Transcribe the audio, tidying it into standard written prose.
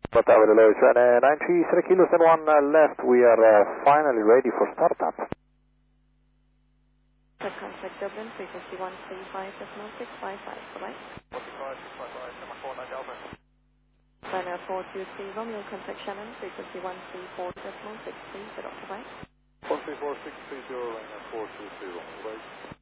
But I will allow you 93 kilos and 1 left. We are finally ready for startup. Contact Dublin 35135.655, bye-bye. 45655, China 423 Romeo, contact Shannon 35134.630, bye-bye. 134,630, 420, bye.